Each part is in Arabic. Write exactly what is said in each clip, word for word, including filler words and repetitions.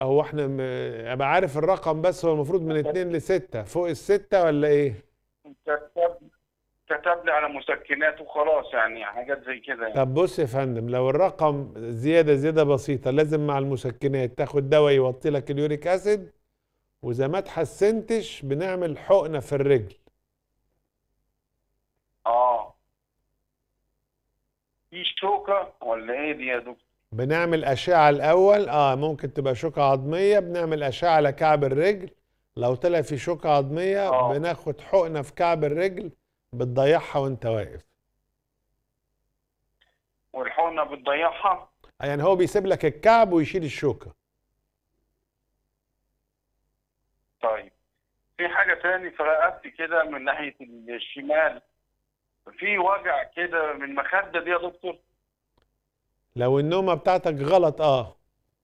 هو احنا م- ابقى عارف الرقم، بس هو المفروض من اتنين لستة، فوق الستة ولا ايه؟ كتب كتب لي على مسكنات وخلاص، يعني حاجات زي كده يعني. طب بص يا فندم، لو الرقم زيادة زيادة بسيطة لازم مع المسكنات تاخد دواء يوطي لك اليوريك اسيد، واذا ما اتحسنتش بنعمل حقنة في الرجل. اه، في شوكة ولا ايه دي يا دكتور؟ بنعمل أشعة الأول، اه ممكن تبقى شوكة عظمية، بنعمل أشعة على كعب الرجل. لو طلع في شوكة عظمية اه، بناخد حقنة في كعب الرجل بتضيعها وانت واقف. والحقنة بتضيعها؟ يعني هو بيسيب لك الكعب ويشيل الشوكة. طيب، في حاجة تاني في رقبتي كده من ناحية الشمال، في وجع كده من المخدة دي يا دكتور. لو النومة بتاعتك غلط اه.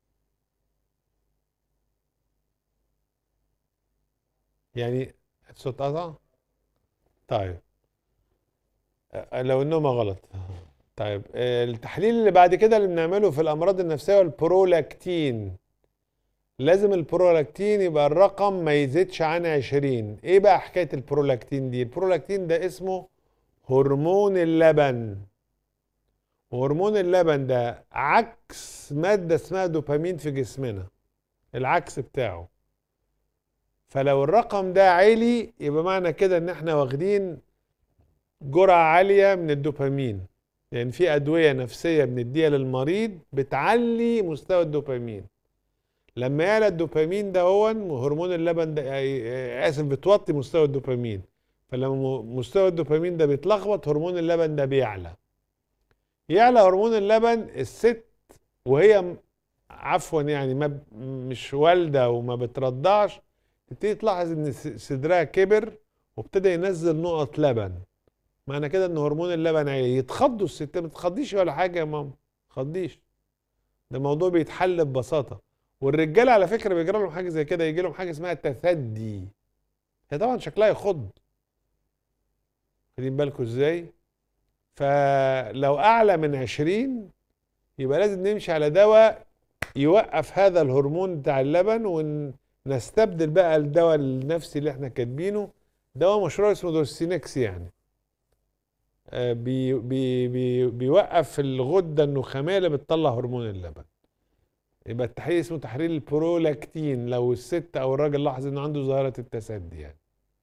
يعني الصوت قطع. طيب، آه، لو النومة غلط. طيب، آه، التحليل اللي بعد كده اللي بنعمله في الأمراض النفسية هو البرولاكتين. لازم البرولاكتين يبقى الرقم ما يزيدش عن عشرين. ايه بقى حكاية البرولاكتين دي؟ البرولاكتين ده اسمه هرمون اللبن. وهرمون اللبن ده عكس مادة اسمها دوبامين في جسمنا، العكس بتاعه. فلو الرقم ده عالي يبقى معنى كده ان احنا واخدين جرعة عالية من الدوبامين. يعني في أدوية نفسية بنديها للمريض بتعلي مستوى الدوبامين. لما يعلى الدوبامين ده هو هرمون اللبن ده، آه، آسف، بتوطي مستوى الدوبامين. فلما م- مستوى الدوبامين ده بيتلخبط هرمون اللبن ده بيعلى. يعلى هرمون اللبن، الست وهي م- عفوا يعني ما ب- مش والدة وما بترضعش، تبتدي تلاحظ ان س- صدرها كبر وابتدى ينزل نقط لبن. معنى كده ان هرمون اللبن عالي. يتخضوا الستات، ما تخضيش ولا حاجه يا ماما، ما تخضيش. ده موضوع بيتحل ببساطه. والرجاله على فكره بيجرى لهم حاجه زي كده، يجي لهم حاجه اسمها تثدي. هي طبعا شكلها يخض، واخدين بالكم ازاي؟ فلو اعلى من عشرين يبقى لازم نمشي على دواء يوقف هذا الهرمون بتاع اللبن، ونستبدل بقى الدواء النفسي اللي احنا كاتبينه. دواء مشروع اسمه دورسينكس يعني. آه، بي بي بي بيوقف الغده النخاميه اللي بتطلع هرمون اللبن. يبقى التحليل اسمه تحليل البرولاكتين لو الست او الراجل لاحظ انه عنده ظاهره التسدي يعني.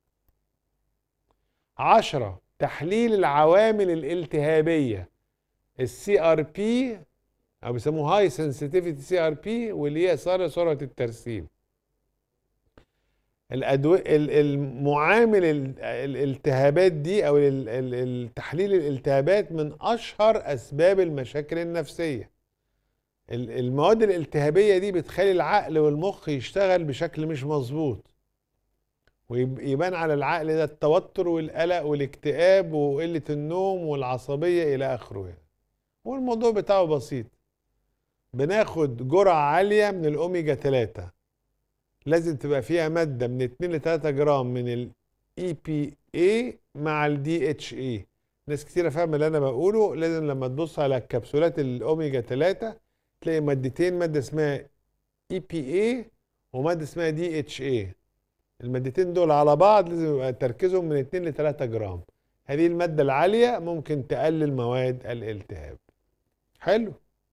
عشرة، تحليل العوامل الالتهابيه، السي ار بي، او بيسموه هاي سنسيتيفيتي سي ار بي، واللي هي سرعه سرعه الترسيم. الادويه المعامل ال- الالتهابات دي، او ال- ال- التحليل الالتهابات من اشهر اسباب المشاكل النفسيه. ال- المواد الالتهابية دي بتخلي العقل والمخ يشتغل بشكل مش مظبوط، ويبان على العقل ده التوتر والقلق والاكتئاب وقلة النوم والعصبية إلى آخره يعني. والموضوع بتاعه بسيط. بناخد جرعة عالية من الأوميجا ثلاثة. لازم تبقى فيها مادة من اتنين ل تلاتة جرام من ال إي بي إيه مع ال دي إتش إيه. ناس كتيرة فاهمة اللي أنا بقوله. لازم لما تبص على كبسولات الأوميجا ثلاثة تلاقي مادتين، مادة اسمها اي بي اي وماده اسمها دي اتش اي. المادتين دول على بعض لازم يبقى تركيزهم من اتنين ل تلاتة جرام. هذه الماده العاليه ممكن تقلل مواد الالتهاب. حلو.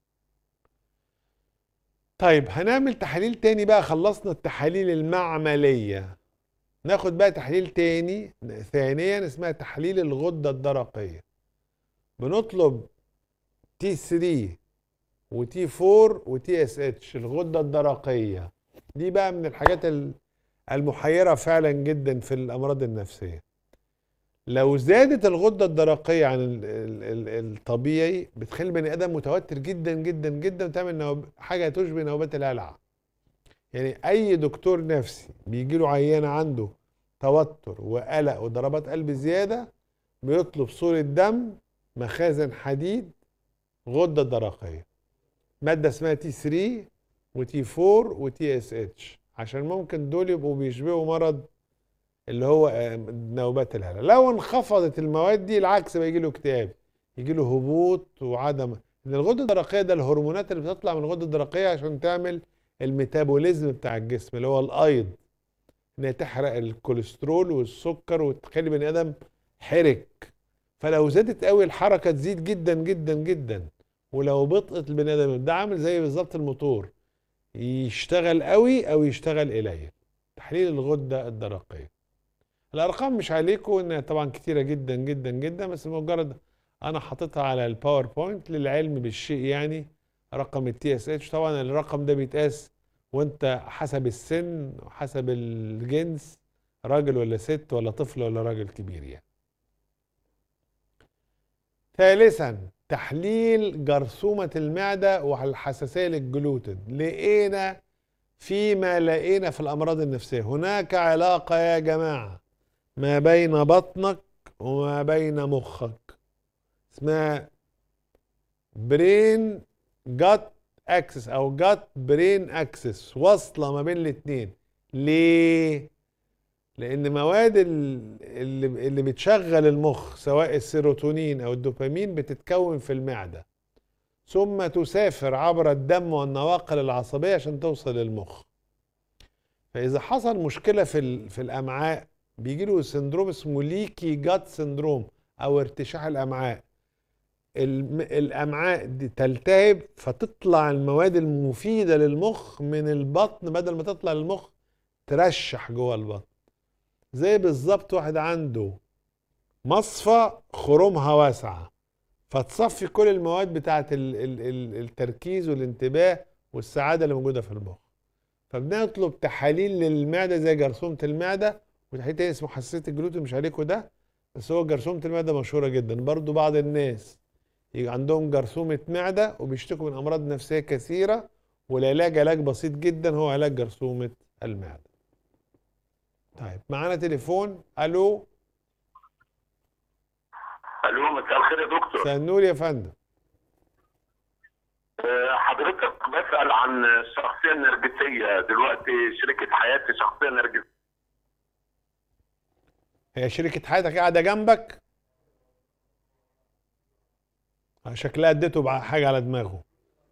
طيب هنعمل تحاليل تاني بقى. خلصنا التحاليل المعمليه، ناخد بقى تحليل تاني ثانيا اسمها تحليل الغده الدرقيه. بنطلب تي ثلاثة وتي أربعة وتي اس اتش، الغده الدرقيه. دي بقى من الحاجات المحيرة فعلا جدا في الأمراض النفسية. لو زادت الغدة الدرقية عن ال- ال- ال- الطبيعي بتخلي البني آدم متوتر جدا جدا جدا، وتعمل نوب... حاجة تشبه نوبات الهلع. يعني أي دكتور نفسي بيجي له عيان عنده توتر وقلق وضربات قلب زيادة بيطلب صورة دم، مخازن حديد، غدة درقية، مادة اسمها تي ثلاثة وتي أربعة وتي اس اتش، عشان ممكن دول يبقوا بيشبهوا مرض اللي هو آه، نوبات الهلع. لو انخفضت المواد دي العكس بقى، يجي له اكتئاب، يجي له هبوط وعدم. ان الغده الدرقيه ده الهرمونات اللي بتطلع من الغده الدرقيه عشان تعمل الميتابوليزم بتاع الجسم اللي هو الايض، ان هي تحرق الكوليسترول والسكر وتخلي بني ادم حرك. فلو زادت قوي الحركه تزيد جدا جدا جدا، ولو بطئت البني ادم ده عامل زي بالظبط الموتور، يشتغل قوي او يشتغل قليل. تحليل الغده الدرقيه، الارقام مش عليكم انها طبعا كتيره جدا جدا جدا، بس مجرد انا حاططها على الباوربوينت للعلم بالشيء يعني. رقم التي اس اتش طبعا الرقم ده بيتقاس وانت حسب السن وحسب الجنس، راجل ولا ست ولا طفل ولا راجل كبير يعني. ثالثا تحليل جرثومة المعدة والحساسية للجلوتين. لقينا فيما لقينا في الأمراض النفسية هناك علاقة يا جماعة ما بين بطنك وما بين مخك، اسمها برين جات اكسس او جات برين اكسس، واصله ما بين الاثنين. ليه؟ لان مواد اللي اللي بتشغل المخ سواء السيروتونين او الدوبامين بتتكون في المعده، ثم تسافر عبر الدم والنواقل العصبيه عشان توصل للمخ. فاذا حصل مشكله في في الامعاء بيجي له سندروم اسمه ليكي جات سندروم او ارتشاح الامعاء. الامعاء دي تلتهب فتطلع المواد المفيده للمخ من البطن، بدل ما تطلع للمخ ترشح جوه البطن. زي بالظبط واحد عنده مصفى خرومها واسعه، فتصفي كل المواد بتاعه التركيز والانتباه والسعاده اللي موجوده في المخ. فبنطلب تحاليل للمعده زي جرثومه المعده، وتحليل تاني اسمه حساسيه الجلوتين مش عليكم ده، بس هو جرثومه المعده مشهوره جدا. برضو بعض الناس يبقى عندهم جرثومه معده وبيشتكوا من امراض نفسيه كثيره، والعلاج علاج بسيط جدا هو علاج جرثومه المعده. طيب معانا تليفون. الو. الو، مساء الخير يا دكتور. مساء النور يا فندم. أه، حضرتك بسأل عن الشخصية النرجسية. دلوقتي شريكة حياتي شخصية نرجسية. هي شريكة حياتك قاعدة جنبك؟ شكلها اديته حاجة على دماغه.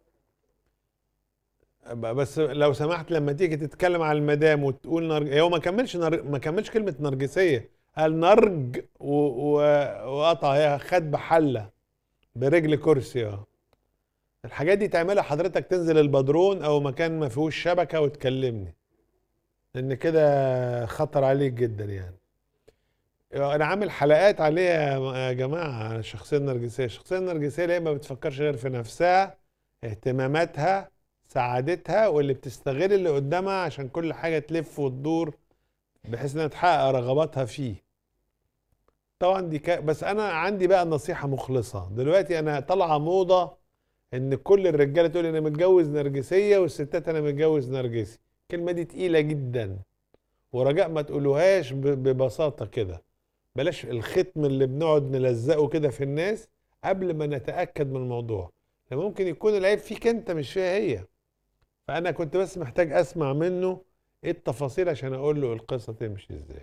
بس لو سمحت لما تيجي تتكلم على المدام وتقول نرج... هو ما كملش نر... ما كملش كلمة نرجسية، قال نرج و... و... وقطع، هي خد بحلة برجل كرسي. اه الحاجات دي تعملها حضرتك، تنزل البدرون او مكان ما فيهوش شبكة وتكلمني، لان كده خطر عليك جدا يعني. انا عامل حلقات عليها يا جماعه عن الشخصيه النرجسيه. الشخصيه النرجسيه اللي هي ما بتفكرش غير في نفسها، اهتماماتها، سعادتها، واللي بتستغل اللي قدامها عشان كل حاجه تلف وتدور بحيث انها تحقق رغباتها فيه. طبعا دي ك... بس انا عندي بقى نصيحه مخلصه. دلوقتي انا طالعه موضه ان كل الرجاله تقول انا متجوز نرجسيه، والستات انا متجوز نرجسي. الكلمه دي تقيله جدا، ورجاء ما تقولوهاش ب... ببساطه كده. بلاش الختم اللي بنقعد نلزقه كده في الناس قبل ما نتأكد من الموضوع، لأن ممكن يكون العيب فيك انت مش فيها هي. فأنا كنت بس محتاج أسمع منه ايه التفاصيل عشان أقول له القصة تمشي ازاي.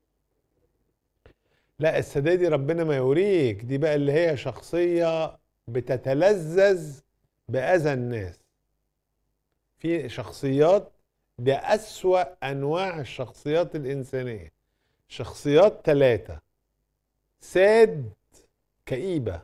لا السدادي ربنا ما يوريك، دي بقى اللي هي شخصية بتتلذذ بأذى الناس. في شخصيات، ده أسوأ أنواع الشخصيات الإنسانية. شخصيات ثلاثة: ساد كئيبة،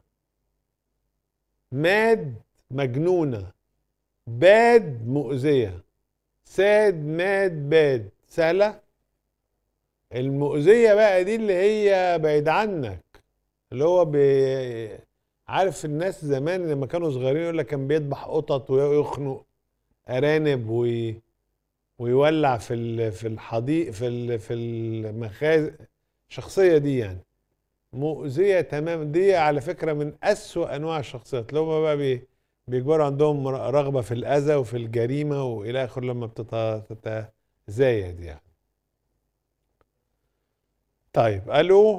ماد مجنونة، باد مؤذية. ساد ماد باد سهلة. المؤذية بقى دي اللي هي بعيد عنك، اللي هو بي... عارف الناس زمان لما كانوا صغيرين يقول لك كان بيذبح قطط ويخنق أرانب وي... ويولع في ال... في الحديق في ال... في المخازن. الشخصية دي يعني مؤذية تمام. دي على فكرة من أسوأ أنواع الشخصيات، اللي هم بقى بي بيكبروا عندهم رغبة في الأذى وفي الجريمة وإلى آخره لما بتتزايد يعني. طيب ألو.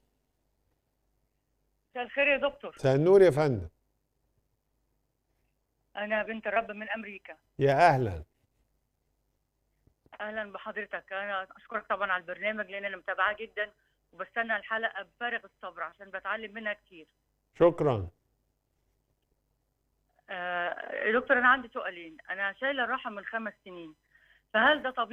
مساء الخير يا دكتور. مساء النور يا فندم. أنا بنت الرب من أمريكا. يا أهلا. أهلا بحضرتك. أنا أشكرك طبعا على البرنامج لأن أنا متابعاه جدا وبستنى الحلقة بفارغ الصبر عشان بتعلم منها كتير. شكرا. آه، يا دكتور انا عندي سؤالين. انا شايله الرحم من خمس سنين، فهل ده طبيعي